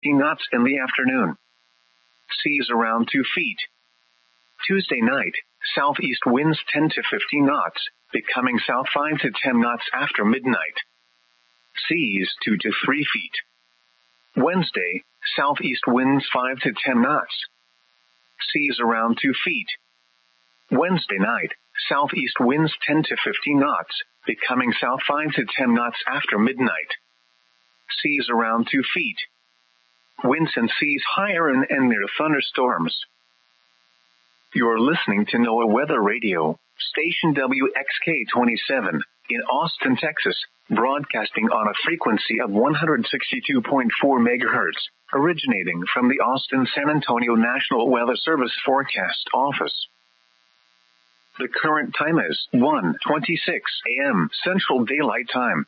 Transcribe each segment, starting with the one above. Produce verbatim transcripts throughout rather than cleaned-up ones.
fifteen knots in the afternoon. Seas around two feet. Tuesday night, southeast winds ten to fifteen knots, becoming south five to ten knots after midnight. Seas two to three feet. Wednesday, southeast winds five to ten knots. Seas around two feet. Wednesday night, southeast winds ten to fifteen knots, becoming south five to ten knots after midnight. Seas around two feet. Winds and seas higher in and near thunderstorms. You're listening to NOAA Weather Radio, station W X K twenty-seven, in Austin, Texas, broadcasting on a frequency of one hundred sixty-two point four megahertz, originating from the Austin San Antonio National Weather Service Forecast Office. The current time is one twenty-six a.m. Central Daylight Time.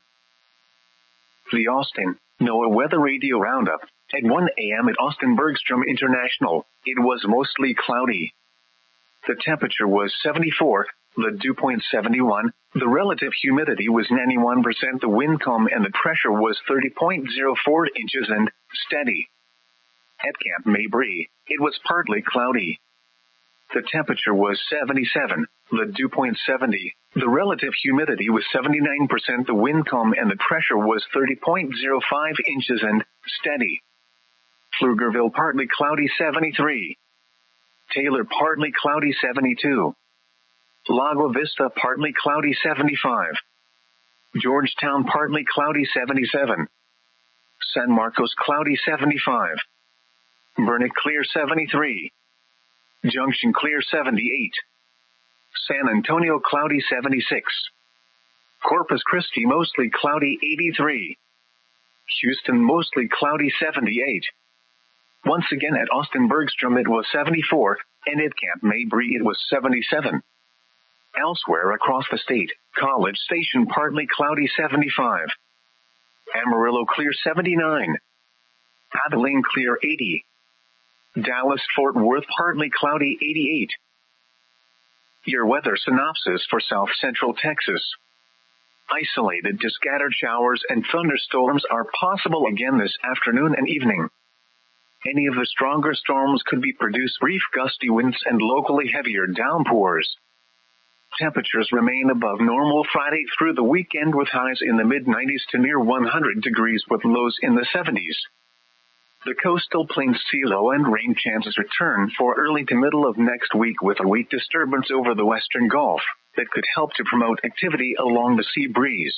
The Austin NOAA Weather Radio Roundup. At one a.m. at Austin Bergstrom International, it was mostly cloudy. The temperature was seventy-four, the dew point seventy-one, the relative humidity was ninety-one percent, the wind calm and the pressure was thirty point zero four inches and steady. At Camp Mabry, it was partly cloudy. The temperature was seventy-seven, the dew point seventy, the relative humidity was seventy-nine percent, the wind calm and the pressure was thirty point zero five inches and steady. Pflugerville partly cloudy seventy-three. Taylor partly cloudy seventy-two. Lago Vista partly cloudy seventy-five. Georgetown partly cloudy seventy-seven. San Marcos cloudy seventy-five. Burnet clear seventy-three. Junction clear seventy-eight. San Antonio cloudy seventy-six. Corpus Christi mostly cloudy eighty-three. Houston mostly cloudy seventy-eight. Once again at Austin Bergstrom it was seventy-four, and at Camp Mabry it was seventy-seven. Elsewhere across the state, College Station partly cloudy seventy-five. Amarillo clear seventy-nine. Abilene clear eighty. Dallas-Fort Worth partly cloudy eighty-eight. Your weather synopsis for South Central Texas. Isolated to scattered showers and thunderstorms are possible again this afternoon and evening. Any of the stronger storms could be produce brief gusty winds and locally heavier downpours. Temperatures remain above normal Friday through the weekend with highs in the mid nineties to near one hundred degrees with lows in the seventies. The coastal plains see low and rain chances return for early to middle of next week with a weak disturbance over the western Gulf that could help to promote activity along the sea breeze.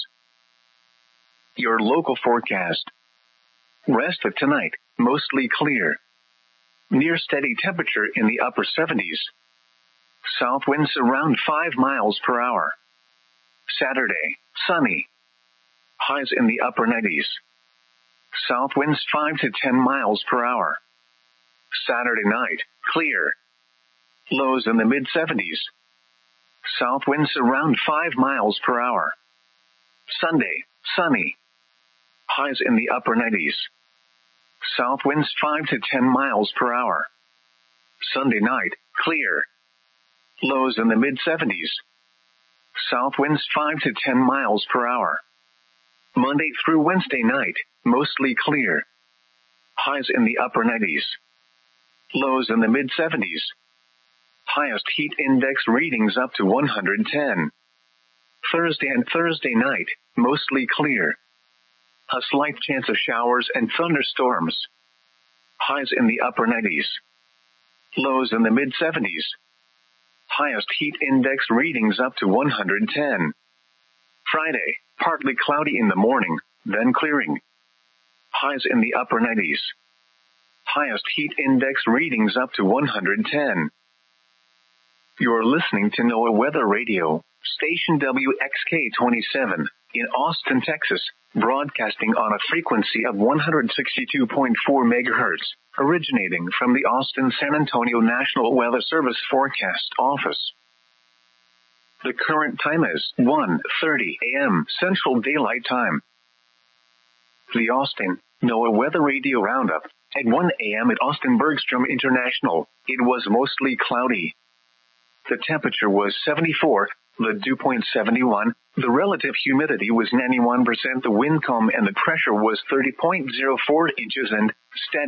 Your local forecast. Rest of tonight, mostly clear. Near steady temperature in the upper seventies. South winds around five miles per hour. Saturday, sunny. Highs in the upper nineties. South winds five to ten miles per hour. Saturday night, clear. Lows in the mid seventies. South winds around five miles per hour. Sunday, sunny. Highs in the upper nineties. South winds five to ten miles per hour. Sunday night, clear. Lows in the mid seventies. South winds five to ten miles per hour. Monday through Wednesday night, mostly clear. Highs in the upper nineties. Lows in the mid seventies. Highest heat index readings up to one hundred ten. Thursday and Thursday night, mostly clear. A slight chance of showers and thunderstorms. Highs in the upper nineties. Lows in the mid seventies. Highest heat index readings up to one hundred ten. Friday, partly cloudy in the morning, then clearing. Highs in the upper nineties. Highest heat index readings up to one hundred ten. You're listening to NOAA Weather Radio, station W X K twenty-seven, in Austin, Texas, broadcasting on a frequency of one hundred sixty-two point four megahertz, originating from the Austin San Antonio National Weather Service Forecast Office. The current time is one thirty a.m. Central Daylight Time. The Austin NOAA Weather Radio Roundup. At one a.m. at Austin Bergstrom International, it was mostly cloudy. The temperature was seventy-four, the dew point seventy-one, the relative humidity was ninety-one percent, the wind calm and the pressure was thirty point zero four inches and steady.